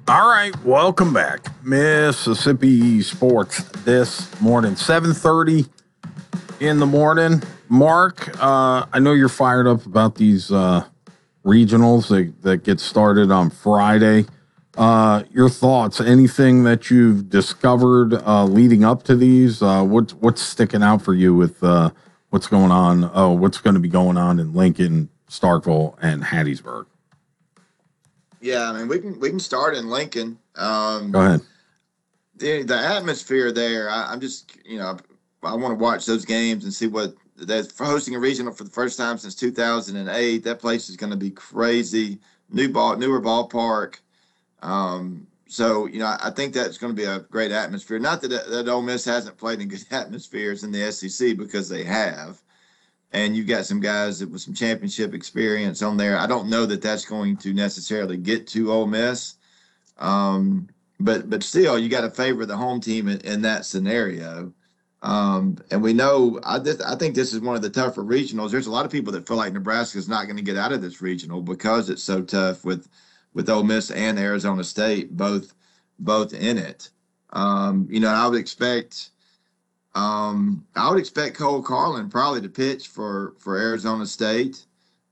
All right, welcome back. Mississippi Sports this morning, 7:30 in the morning. Mark, I know you're fired up about these regionals that get started on Friday. Your thoughts, anything that you've discovered leading up to these? What's sticking out for you with what's going on, what's going to be going on in Lincoln, Starkville, and Hattiesburg? Yeah, I mean, we can start in Lincoln. Go ahead. The atmosphere there, I'm just, I want to watch those games and see what that's for hosting a regional for the first time since 2008. That place is going to be crazy. Newer ballpark. So I think that's going to be a great atmosphere. Not that Ole Miss hasn't played in good atmospheres in the SEC, because they have. And you've got some guys with some championship experience on there. I don't know that that's going to necessarily get to Ole Miss. But still, you got to favor the home team in that scenario. And we know, I think this is one of the tougher regionals. There's a lot of people that feel like Nebraska is not going to get out of this regional because it's so tough with Ole Miss and Arizona State both in it. I would expect Cole Carlin probably to pitch for Arizona State.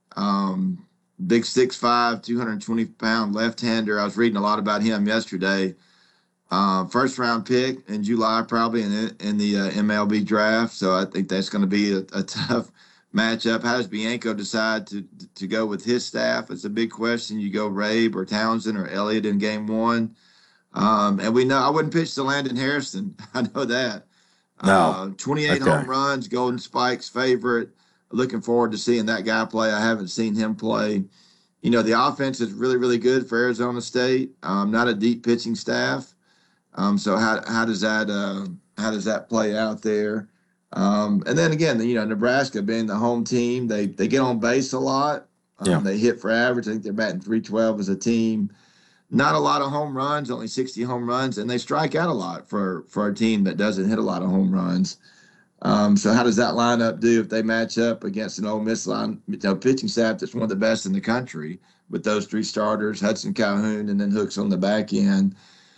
Big 6'5", 220-pound left-hander. I was reading a lot about him yesterday. First round pick in July, probably in the MLB draft. So I think that's going to be a tough matchup. How does Bianco decide to go with his staff? It's a big question. You go Rabe or Townsend or Elliott in game one. And we know I wouldn't pitch to Landon Harrison. I know that. No. 28 home runs, Golden Spike's favorite. Looking forward to seeing that guy play. I haven't seen him play. The offense is really, really good for Arizona State. Not a deep pitching staff. So how does that play out there? And then again, Nebraska being the home team, they get on base a lot. They hit for average. I think they're batting 312 as a team. Not a lot of home runs, only 60 home runs, and they strike out a lot for a team that doesn't hit a lot of home runs. So how does that lineup do if they match up against an Ole Miss pitching staff that's one of the best in the country with those three starters, Hudson Calhoun, and then Hooks on the back end?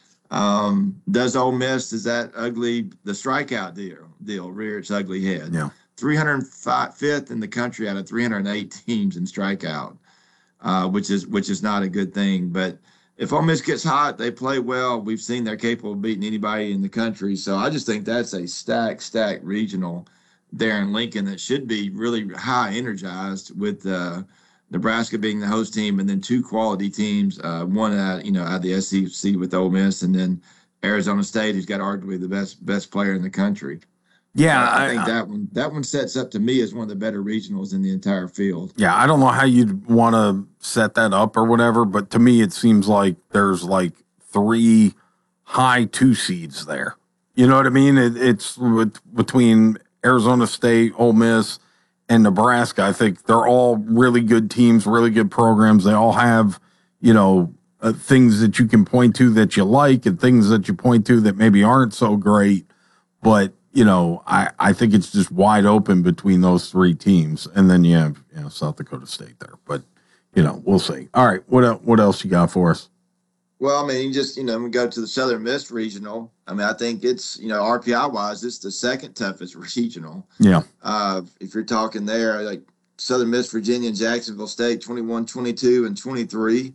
Does Ole Miss, the strikeout deal rear its ugly head? Yeah. 305th in the country out of 308 teams in strikeout, which is not a good thing. But if Ole Miss gets hot, they play well. We've seen they're capable of beating anybody in the country. So I just think that's a stacked regional there in Lincoln that should be really high energized, with Nebraska being the host team and then two quality teams, one out of the SEC with Ole Miss, and then Arizona State, who's got arguably the best player in the country. Yeah, I think that one sets up to me as one of the better regionals in the entire field. Yeah, I don't know how you'd want to set that up or whatever, but to me it seems like there's like three high 2 seeds there. You know what I mean? It's between Arizona State, Ole Miss, and Nebraska. I think they're all really good teams, really good programs. They all have, things that you can point to that you like and things that you point to that maybe aren't so great, but I think it's just wide open between those three teams. And then you have, South Dakota State there. But, we'll see. All right. What else you got for us? Well, I mean, we go to the Southern Miss Regional. I mean, I think it's, RPI-wise, it's the second toughest regional. Yeah. If you're talking there, like Southern Miss, Virginia, and Jacksonville State, 21, 22, and 23.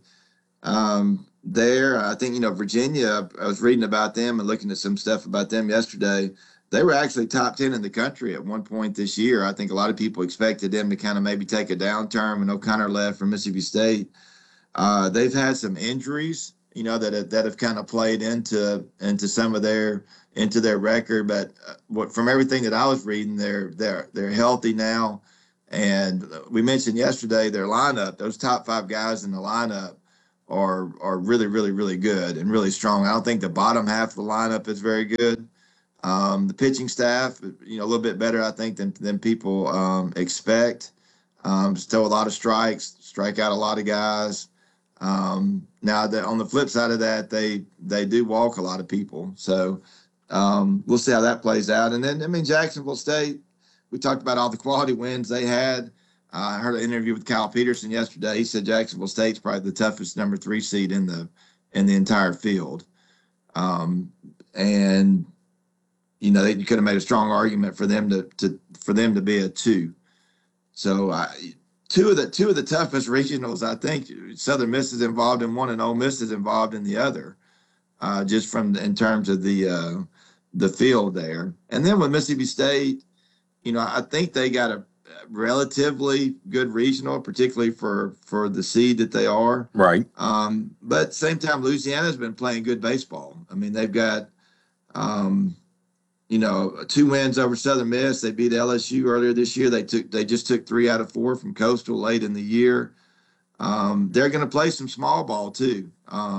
There, I think, Virginia, I was reading about them and looking at some stuff about them yesterday. They were actually top 10 in the country at one point this year. I think a lot of people expected them to kind of maybe take a downturn when O'Connor left from Mississippi State. They've had some injuries, that have kind of played into some of their record. But from everything that I was reading, they're healthy now. And we mentioned yesterday their lineup; those top 5 guys in the lineup are really, really, really good and really strong. I don't think the bottom half of the lineup is very good. The pitching staff, a little bit better, I think, than people expect. Still a lot of strikes, strike out a lot of guys. Now that on the flip side of that, they do walk a lot of people. So we'll see how that plays out. And then, Jacksonville State, we talked about all the quality wins they had. I heard an interview with Kyle Peterson yesterday. He said Jacksonville State's probably the toughest number 3 seed in the in the entire field. And you could have made a strong argument for them to be a 2. So two of the toughest regionals, I think Southern Miss is involved in one and Ole Miss is involved in the other, just in terms of the field there. And then with Mississippi State, I think they got a relatively good regional, particularly for the seed that they are. Right. But at the same time, Louisiana's been playing good baseball. I mean, they've got 2 wins over Southern Miss. They beat LSU earlier this year. They just took 3 out of 4 from Coastal late in the year. They're going to play some small ball too.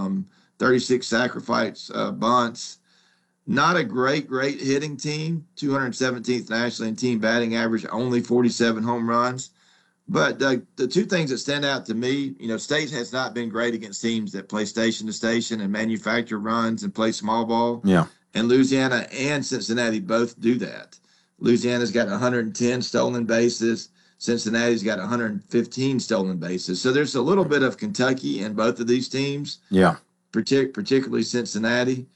36 sacrifice bunts. Not a great hitting team. 217th nationally in team batting average. Only 47 home runs. But the 2 things that stand out to me, State has not been great against teams that play station to station and manufacture runs and play small ball. Yeah. And Louisiana and Cincinnati both do that. Louisiana's got 110 stolen bases. Cincinnati's got 115 stolen bases. So there's a little bit of Kentucky in both of these teams. Yeah. Particularly Cincinnati.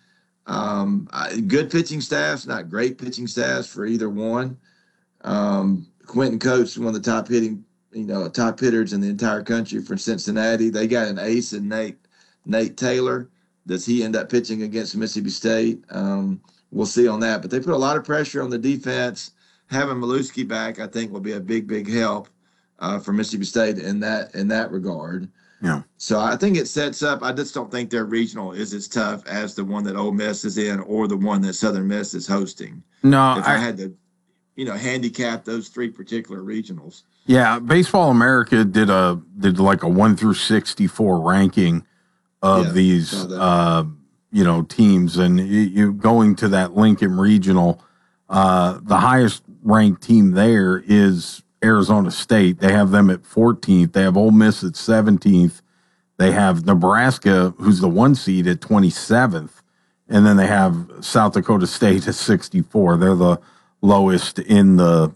Good pitching staffs, not great pitching staffs for either one. Quentin Coates, one of the top hitters in the entire country for Cincinnati. They got an ace in Nate Taylor. Does he end up pitching against Mississippi State? We'll see on that. But they put a lot of pressure on the defense. Having Maluski back, I think, will be a big help for Mississippi State in that regard. Yeah. So I think it sets up. I just don't think their regional is as tough as the one that Ole Miss is in or the one that Southern Miss is hosting. No, if I had to, handicap those 3 particular regionals. Yeah, Baseball America did like a 1 through 64 ranking of these teams, and you going to that Lincoln Regional, the highest ranked team there is Arizona State. They have them at 14th. They have Ole Miss at 17th. They have Nebraska, who's the 1 seed, at 27th, and then they have South Dakota State at 64. They're the lowest in the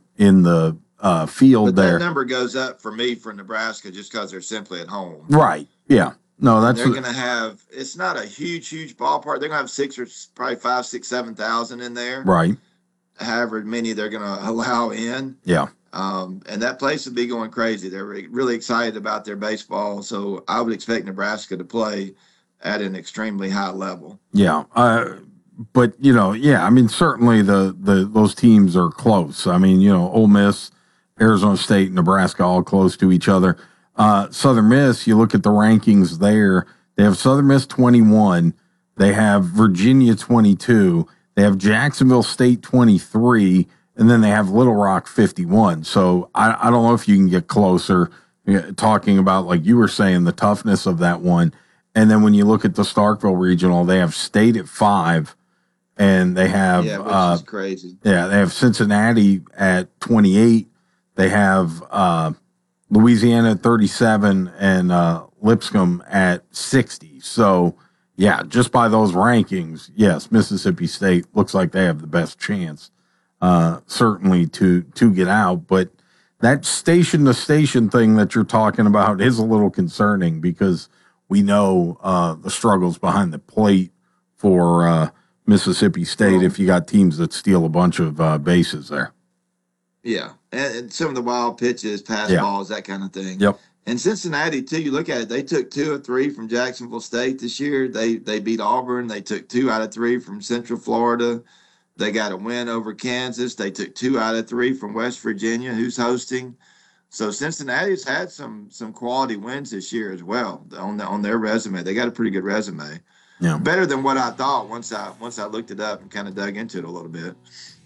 field. But there. That number goes up for me for Nebraska just because they're simply at home. Right. Yeah. No, they're going to have. It's not a huge ballpark. They're going to have probably 5, 6, 7,000 in there. Right. However many they're going to allow in. Yeah. And that place would be going crazy. They're really excited about their baseball, so I would expect Nebraska to play at an extremely high level. Yeah. But I mean, certainly those teams are close. I mean, Ole Miss, Arizona State, Nebraska, all close to each other. Southern Miss, you look at the rankings there, they have Southern Miss 21, they have Virginia 22, they have Jacksonville State 23, and then they have Little Rock 51. So I don't know if you can get closer, talking about, like you were saying, the toughness of that one. And then when you look at the Starkville Regional, they have State at 5, and they have which is crazy. Yeah, they have Cincinnati at 28. They have Louisiana at 37 and Lipscomb at 60. So, yeah, just by those rankings, yes, Mississippi State looks like they have the best chance, certainly to get out. But that station-to-station thing that you're talking about is a little concerning because we know the struggles behind the plate for Mississippi State if you got teams that steal a bunch of bases there. Yeah, and some of the wild pitches, pass balls, that kind of thing. Yep. And Cincinnati, too, you look at it, they took 2 of 3 from Jacksonville State this year. They beat Auburn. They took 2 out of 3 from Central Florida. They got a win over Kansas. They took 2 out of 3 from West Virginia, who's hosting. So Cincinnati's had some quality wins this year as well on their resume. They got a pretty good resume. Yeah. Better than what I thought once I looked it up and kind of dug into it a little bit.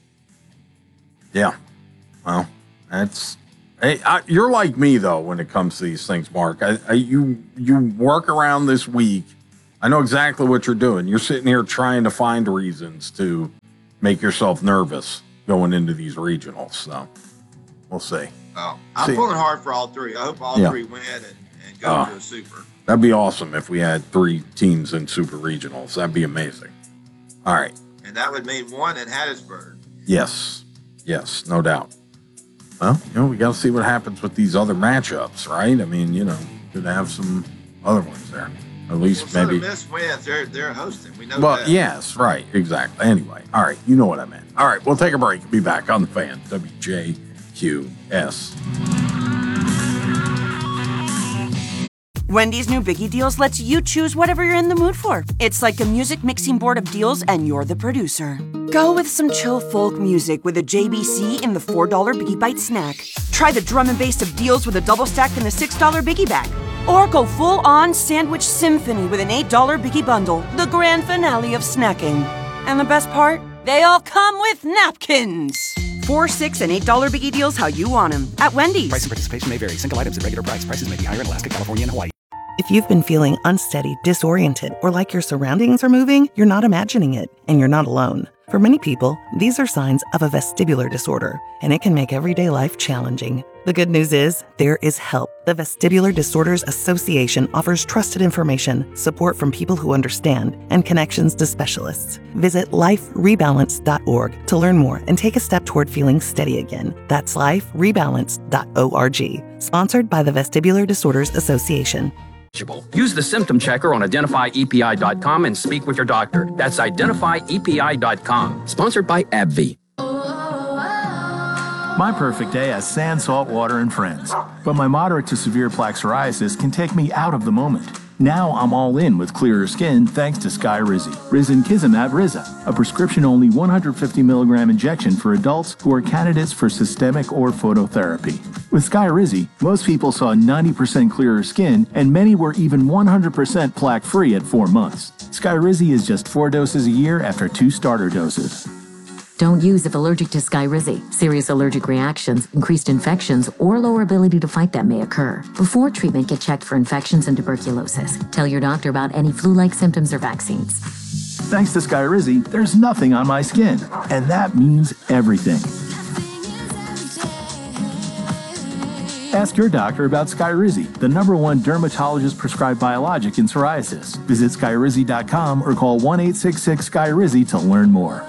Yeah. Well, you're like me though when it comes to these things, Mark. You work around this week. I know exactly what you're doing. You're sitting here trying to find reasons to make yourself nervous going into these regionals. So we'll see. Oh, I'm pulling hard for all 3. I hope all 3 win and go to a super. That'd be awesome if we had 3 teams in super regionals. That'd be amazing. All right. And that would mean 1 in Hattiesburg. Yes, no doubt. Well, we got to see what happens with these other matchups, right? I mean, could have some other ones there. At least Southern maybe. Miss wins. They're hosting. We know Well, that. yes, right, exactly. Anyway, all right, you know what I meant. All right, we'll take a break. Be back on the Fan, WJQS. Wendy's new Biggie Deals lets you choose whatever you're in the mood for. It's like a music mixing board of deals, and you're the producer. Go with some chill folk music with a JBC in the $4 Biggie Bite snack. Try the drum and bass of deals with a double stack in the $6 Biggie Bag. Or go full-on sandwich symphony with an $8 Biggie Bundle, the grand finale of snacking. And the best part? They all come with napkins. $4, $6, and $8 Biggie Deals how you want them at Wendy's. Price and participation may vary. Single items at regular price. Prices may be higher in Alaska, California, and Hawaii. If you've been feeling unsteady, disoriented, or like your surroundings are moving, you're not imagining it, and you're not alone. For many people, these are signs of a vestibular disorder, and it can make everyday life challenging. The good news is, there is help. The Vestibular Disorders Association offers trusted information, support from people who understand, and connections to specialists. Visit liferebalance.org to learn more and take a step toward feeling steady again. That's liferebalance.org. Sponsored by the Vestibular Disorders Association. Use the symptom checker on identifyepi.com and speak with your doctor. That's identifyepi.com. Sponsored by AbbVie. My perfect day has sand, salt water, and friends. But my moderate to severe plaque psoriasis can take me out of the moment. Now I'm all in with clearer skin thanks to Skyrizi. Risankizumab Riza, a prescription-only 150 milligram injection for adults who are candidates for systemic or phototherapy. With Skyrizi, most people saw 90% clearer skin, and many were even 100% plaque-free at 4 months. Skyrizi is just 4 doses a year after 2 starter doses. Don't use if allergic to Skyrizi. Serious allergic reactions, increased infections, or lower ability to fight them may occur. Before treatment, get checked for infections and tuberculosis. Tell your doctor about any flu-like symptoms or vaccines. Thanks to Skyrizi, there's nothing on my skin, and that means everything. Ask your doctor about Skyrizi, the #1 dermatologist-prescribed biologic in psoriasis. Visit Skyrizi.com or call 1-866-SKYRIZI to learn more.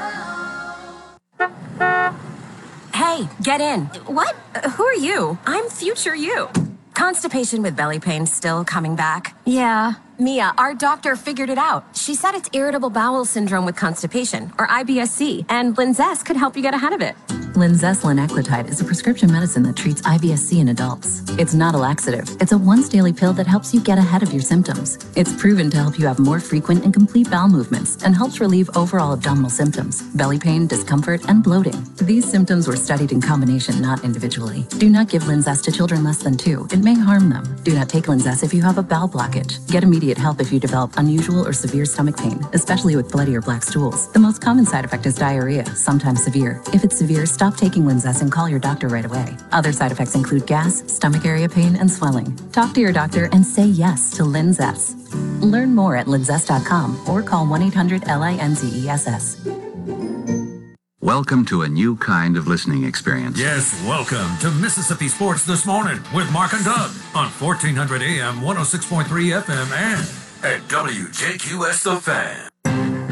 Hey, get in. What? Who are you? I'm future you. Constipation with belly pain still coming back? Yeah. Mia, our doctor figured it out. She said it's irritable bowel syndrome with constipation, or IBS-C, and Linzess could help you get ahead of it. Linzess linaclotide is a prescription medicine that treats IBS-C in adults. It's not a laxative. It's a once-daily pill that helps you get ahead of your symptoms. It's proven to help you have more frequent and complete bowel movements and helps relieve overall abdominal symptoms, belly pain, discomfort, and bloating. These symptoms were studied in combination, not individually. Do not give Linzess to children less than 2. It may harm them. Do not take Linzess if you have a bowel blockage. Get immediate help if you develop unusual or severe stomach pain, especially with bloody or black stools. The most common side effect is diarrhea, sometimes severe. If it's severe, stop taking Linzess and call your doctor right away. Other side effects include gas, stomach area pain, and swelling. Talk to your doctor and say yes to Linzess. Learn more at linzess.com or call 1-800-LINZESS. Welcome to a new kind of listening experience. Yes, welcome to Mississippi Sports This Morning with Mark and Doug on 1400 AM, 106.3 FM, and at WJQS The Fan.